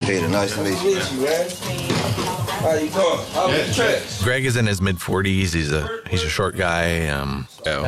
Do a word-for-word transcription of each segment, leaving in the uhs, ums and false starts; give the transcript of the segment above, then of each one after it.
Peter, nice to meet you. Nice to meet you, man. How you doing? How was the trip? Greg is in his mid forties. He's a he's a short guy. Um, oh.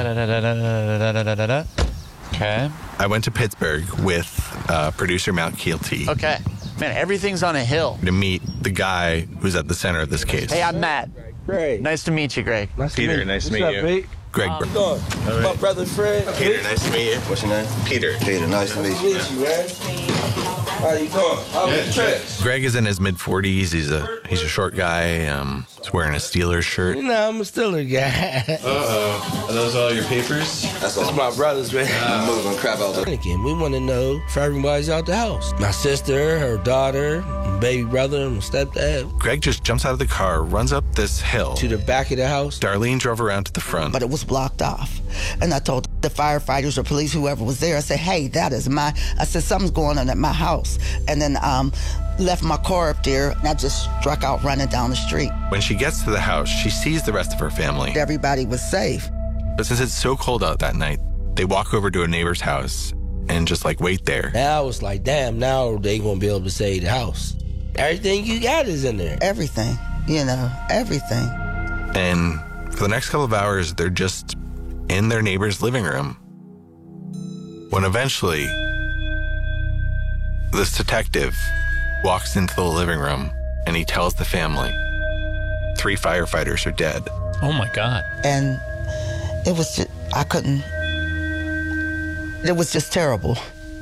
Okay. I went to Pittsburgh with uh, producer Matt Keelty. Okay. Man, everything's on a hill. To meet the guy who's at the center of this case. Hey, I'm Matt. Greg. Nice to meet you, Greg. Nice Peter, to meet nice to What's meet up, you. Pete? Greg. How you doing? Right. My brother Fred. Peter, nice to meet you. What's your name? Peter. Peter, nice to meet you. Nice to meet you, man. How you doing? How was the trip? Greg is in his mid forties. He's a he's a short guy. Um, he's wearing a Steelers shirt. You know, I'm a Steelers guy. Uh-oh. Are those all your papers? That's all. That's my brothers, man. I'm moving crap out there. Again, we want to know if everybody's out the house. My sister, her daughter, my baby brother, and my stepdad. Greg just jumps out of the car, runs up this hill. To the back of the house. Darlene drove around to the front. But it was blocked off. And I told the firefighters or police, whoever was there, I said, hey, that is my, I said, something's going on at my house. And then um, left my car up there, and I just struck out running down the street. When she gets to the house, she sees the rest of her family. Everybody was safe. But since it's so cold out that night, they walk over to a neighbor's house and just like wait there. Now I was like, damn, now they gonna be able to save the house. Everything you got is in there. Everything, you know, everything. And for the next couple of hours, they're just in their neighbor's living room. When eventually, this detective walks into the living room and he tells the family, three firefighters are dead. Oh, my God. And it was just, I couldn't, it was just terrible.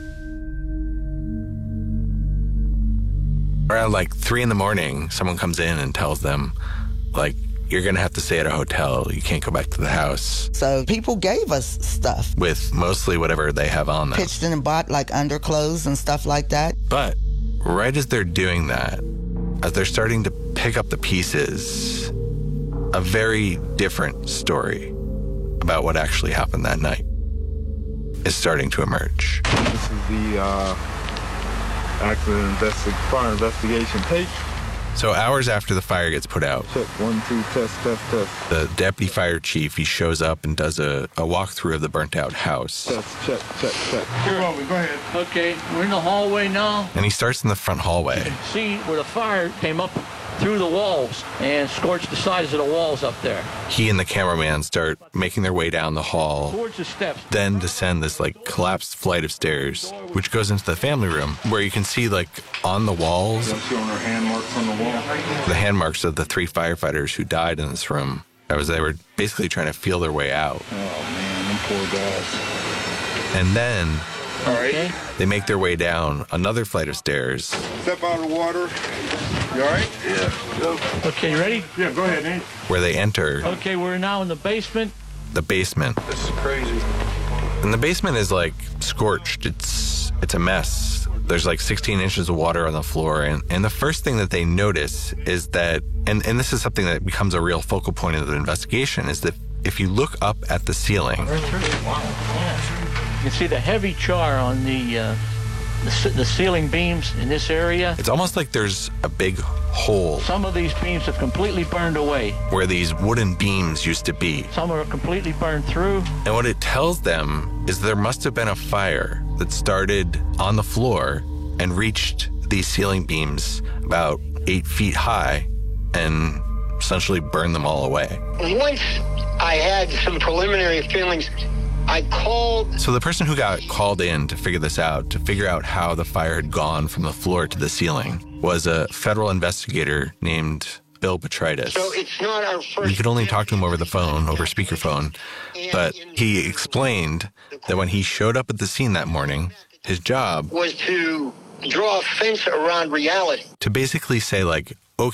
Around like three in the morning, someone comes in and tells them, like, you're going to have to stay at a hotel. You can't go back to the house. So people gave us stuff. With mostly whatever they have on them. Pitched in and bought like underclothes and stuff like that. But right as they're doing that, as they're starting to pick up the pieces, a very different story about what actually happened that night is starting to emerge. This is the uh, accident investi- fire investigation tape. So hours after the fire gets put out, Check, one, two, test, test, test. the deputy fire chief, he shows up and does a, a walkthrough of the burnt out house. Test, check, check, check. Here, go ahead. Okay, we're in the hallway now. And he starts in the front hallway. See where the fire came up through the walls and scorched the sides of the walls up there. He and the cameraman start making their way down the hall, Towards the steps. then descend this like collapsed flight of stairs, which goes into the family room, where you can see like on the walls That's showing our hand marks on the wall. the hand marks of the three firefighters who died in this room. That was they were basically trying to feel their way out. Oh, man, them poor guys. And then All right. Okay. they make their way down another flight of stairs. Step out of the water. You all right? Yeah. Go. Okay, you ready? Yeah, go ahead, Nate. Where they enter Okay, we're now in the basement. the basement. This is crazy. And the basement is like scorched. It's it's a mess. There's like sixteen inches of water on the floor. And, and the first thing that they notice is that, and, and this is something that becomes a real focal point of the investigation, is that if you look up at the ceiling, You can see the heavy char on the, uh, the, ce- the ceiling beams in this area. it's almost like there's a big hole Some of these beams have completely burned away. where these wooden beams used to be. Some are completely burned through. And what it tells them is there must have been a fire that started on the floor and reached these ceiling beams about eight feet high and essentially burned them all away. Once I had some preliminary feelings, I called. So the person who got called in to figure this out, to figure out how the fire had gone from the floor to the ceiling, was a federal investigator named Bill Botrytis. So it's not our first. We could only talk to him over the phone, over speakerphone, but he explained that when he showed up at the scene that morning, his job was to draw a fence around reality. to basically say, like,